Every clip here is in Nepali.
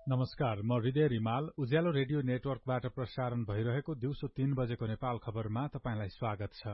नमस्कार, म हृदय रिमाल उज्यालो रेडियो नेटवर्कबाट प्रसारण भइरहेको दिउँसो 3 बजेको नेपाल खबरमा तपाईंलाई स्वागत छ।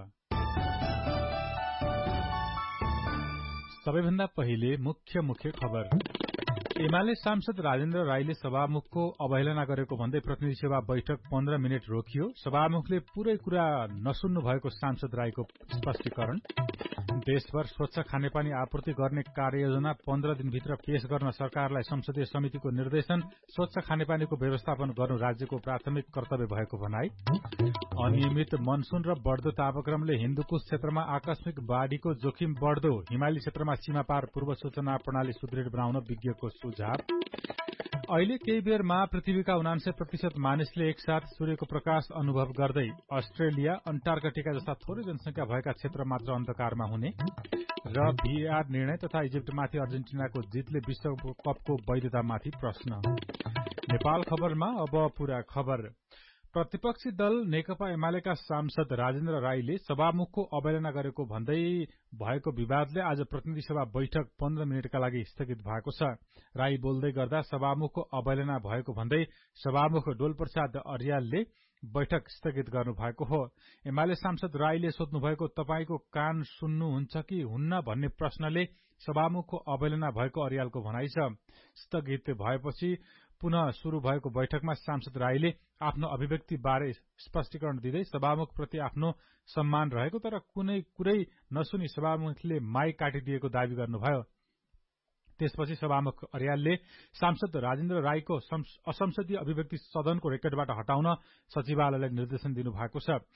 सबैभन्दा पहिले मुख्य खबर। एमाले सांसद राजेन्द्र राईले सभामुखको अवहेलना गरेको भन्दै प्रतिनिधि सभा बैठक 15 मिनट रोकियो। सभामुखले पूरै कुरा नसुन्नु भएको सांसद राईको स्पष्टीकरण। देशभर स्वच्छ खानेपानी आपूर्ति गर्ने कार्ययोजना 15 दिनभित्र पेश गर्न सरकारलाई संसदीय समितिको निर्देशन। स्वच्छ खानेपानीको व्यवस्थापन गर्नु राज्यको प्राथमिक कर्तव्य भएको भनाई। अनियमित मनसून र बढ्दो तापक्रमले हिन्दुकुश क्षेत्रमा आकस्मिक बाढ़ीको जोखिम बढ्दो। हिमाली क्षेत्रमा सीमापार पूर्व सूचना प्रणाली सुदृढ बनाउन विज्ञको सुझाव। अहिले केही बेरमा पृथ्वीका 99% मानिसले एकसाथ सूर्यको प्रकाश अनुभव गर्दै। अस्ट्रेलिया, अन्टार्कटिका जस्ता थोरै जनसंख्या भएका क्षेत्र मात्र अन्धकारमा हुने। र भीआर निर्णय तथा इजिप्टमाथि अर्जेन्टिनाको जितले विश्वकपको वैधतामाथि प्रश्न। नेपाल खबरमा अब पूरा खबर। प्रतिपक्षी दल नेकपा एमालेका सांसद राजेन्द्र राईले सभामुखको अवहेलना गरेको भन्दै भएको विवादले आज प्रतिनिधि सभा बैठक 15 मिनटका लागि स्थगित भएको छ। राई बोल्दै गर्दा सभामुखको अवहेलना भएको भन्दै सभामुख डोलप्रसाद अर्यालले बैठक स्थगित गर्नु भएको हो। एमाले सांसद राईले सोध्नुभएको तपाईको कान सुन्नुहुन्छ कि हुन्न भन्ने प्रश्नले सभामुखको अवहेलना भएको अर्यालको भनाइ छ। स्थगित भएपछि पुनः शुरू भएको बैठकमा सांसद राईले आफ्नो अभिव्यक्ति बारे स्पष्टीकरण दिँदै सभामुखप्रति आफ्नो सम्मान रहेको तर कुनै कुरै नसुनी सभामुखले माइक काटिदिएको दावी गर्नुभयो। त्यसपछि सभामुख अर्यालले सांसद राजेन्द्र राईको असंसदीय अभिव्यक्ति सदनको रेकर्डबाट हटाउन सचिवालयलाई निर्देशन दिनुभएको छ।